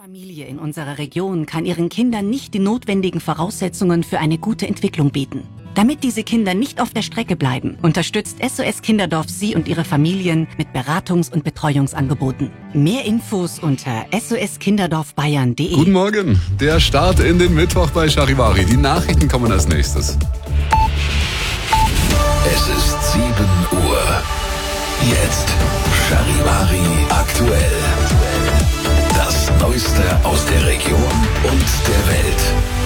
Familie in unserer Region kann ihren Kindern nicht die notwendigen Voraussetzungen für eine gute Entwicklung bieten. Damit diese Kinder nicht auf der Strecke bleiben, unterstützt SOS Kinderdorf Sie und Ihre Familien mit Beratungs- und Betreuungsangeboten. Mehr Infos unter soskinderdorfbayern.de. Guten Morgen, der Start in den Mittwoch bei Charivari. Die Nachrichten kommen als nächstes. Es ist 7 Uhr. Jetzt Charivari aktuell. Das Neueste aus der Region und der Welt.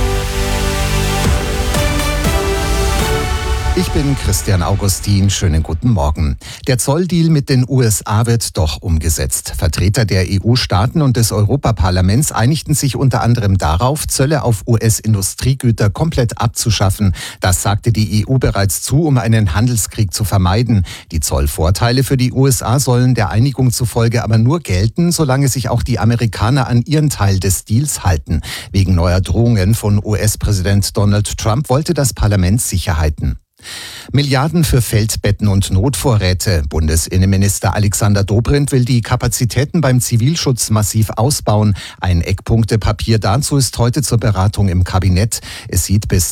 Ich bin Christian Augustin. Schönen guten Morgen. Der Zolldeal mit den USA wird doch umgesetzt. Vertreter der EU-Staaten und des Europaparlaments einigten sich unter anderem darauf, Zölle auf US-Industriegüter komplett abzuschaffen. Das sagte die EU bereits zu, um einen Handelskrieg zu vermeiden. Die Zollvorteile für die USA sollen der Einigung zufolge aber nur gelten, solange sich auch die Amerikaner an ihren Teil des Deals halten. Wegen neuer Drohungen von US-Präsident Donald Trump wollte das Parlament Sicherheiten. Milliarden für Feldbetten und Notvorräte. Bundesinnenminister Alexander Dobrindt will die Kapazitäten beim Zivilschutz massiv ausbauen. Ein Eckpunktepapier dazu ist heute zur Beratung im Kabinett. Es sieht bis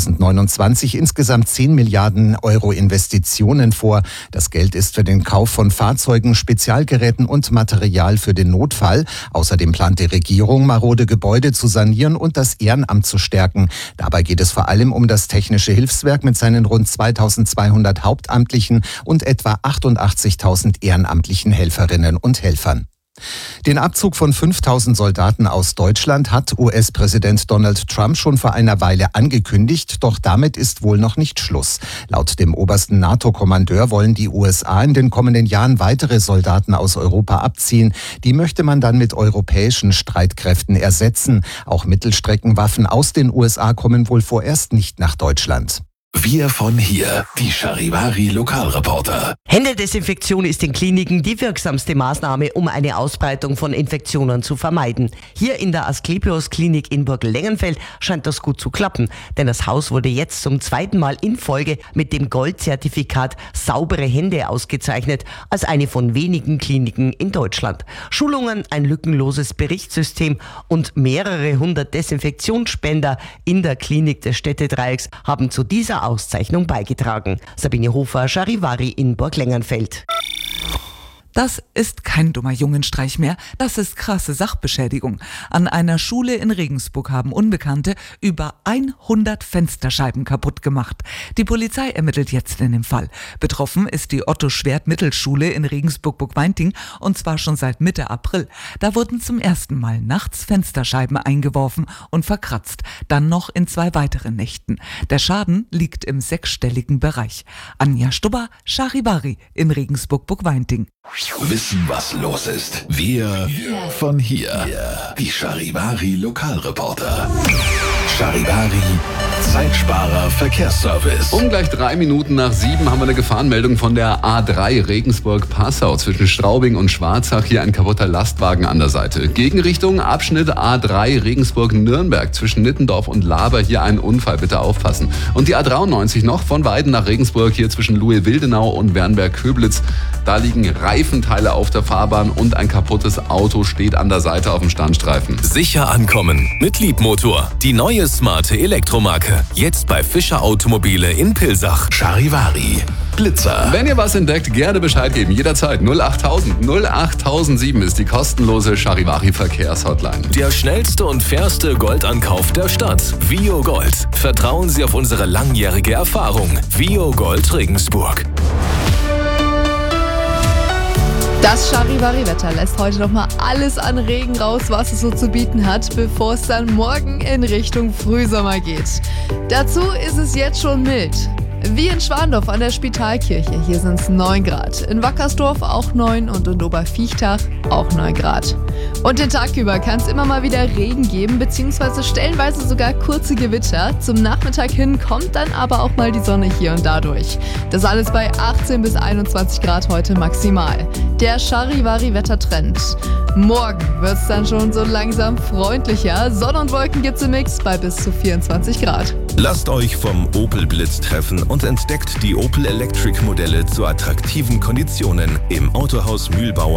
2029 insgesamt 10 Milliarden Euro Investitionen vor. Das Geld ist für den Kauf von Fahrzeugen, Spezialgeräten und Material für den Notfall. Außerdem plant die Regierung, marode Gebäude zu sanieren und das Ehrenamt zu stärken. Dabei geht es vor allem um das Technische Hilfswerk mit seinen rund 2200 Hauptamtlichen und etwa 88.000 ehrenamtlichen Helferinnen und Helfern. Den Abzug von 5.000 Soldaten aus Deutschland hat US-Präsident Donald Trump schon vor einer Weile angekündigt, doch damit ist wohl noch nicht Schluss. Laut dem obersten NATO-Kommandeur wollen die USA in den kommenden Jahren weitere Soldaten aus Europa abziehen. Die möchte man dann mit europäischen Streitkräften ersetzen. Auch Mittelstreckenwaffen aus den USA kommen wohl vorerst nicht nach Deutschland. Wir von hier, die Charivari Lokalreporter. Händedesinfektion ist in Kliniken die wirksamste Maßnahme, um eine Ausbreitung von Infektionen zu vermeiden. Hier in der Asklepios Klinik in Burglengenfeld scheint das gut zu klappen, denn das Haus wurde jetzt zum zweiten Mal in Folge mit dem Goldzertifikat Saubere Hände ausgezeichnet, als eine von wenigen Kliniken in Deutschland. Schulungen, ein lückenloses Berichtssystem und mehrere hundert Desinfektionsspender in der Klinik des Städtedreiecks haben zu dieser Auszeichnung beigetragen. Sabine Hofer, Charivari in Burglengenfeld. Das ist kein dummer Jungenstreich mehr, das ist krasse Sachbeschädigung. An einer Schule in Regensburg haben Unbekannte über 100 Fensterscheiben kaputt gemacht. Die Polizei ermittelt jetzt in dem Fall. Betroffen ist die Otto-Schwert-Mittelschule in Regensburg-Burgweinting und zwar schon seit Mitte April. Da wurden zum ersten Mal nachts Fensterscheiben eingeworfen und verkratzt, dann noch in 2 weiteren Nächten. Der Schaden liegt im 6-stelligen Bereich. Anja Stubber, Charivari in Regensburg-Burgweinting. Wissen, was los ist. Wir von hier. Die Charivari Lokalreporter. Charivari Zeitsparer Verkehrsservice. Um gleich 3 Minuten nach 7 haben wir eine Gefahrenmeldung von der A3 Regensburg-Passau zwischen Straubing und Schwarzach. Hier ein kaputter Lastwagen an der Seite. Gegenrichtung Abschnitt A3 Regensburg-Nürnberg zwischen Nittendorf und Laber. Hier ein Unfall, bitte aufpassen. Und die A93 noch von Weiden nach Regensburg hier zwischen Louis-Wildenau und Wernberg-Köblitz. Da liegen Reifenteile auf der Fahrbahn und ein kaputtes Auto steht an der Seite auf dem Standstreifen. Sicher ankommen mit Liebmotor. Die neue smarte Elektromarke. Jetzt bei Fischer Automobile in Pilsach. Charivari Blitzer. Wenn ihr was entdeckt, gerne Bescheid geben. Jederzeit 08000 08007 ist die kostenlose Charivari Verkehrshotline. Der schnellste und fairste Goldankauf der Stadt. Vio Gold. Vertrauen Sie auf unsere langjährige Erfahrung. Vio Gold Regensburg. Das Charivari-Wetter lässt heute nochmal alles an Regen raus, was es so zu bieten hat, bevor es dann morgen in Richtung Frühsommer geht. Dazu ist es jetzt schon mild. Wie in Schwandorf an der Spitalkirche, hier sind es 9 Grad. In Wackersdorf auch 9 und in Oberviechtach auch 9 Grad. Und den Tag über kann es immer mal wieder Regen geben, beziehungsweise stellenweise sogar kurze Gewitter. Zum Nachmittag hin kommt dann aber auch mal die Sonne hier und da durch. Das alles bei 18 bis 21 Grad heute maximal. Der Charivari-Wettertrend. Morgen wird es dann schon so langsam freundlicher. Sonne und Wolken gibt's im Mix bei bis zu 24 Grad. Lasst euch vom Opel Blitz treffen und entdeckt die Opel Electric Modelle zu attraktiven Konditionen im Autohaus Mühlbauer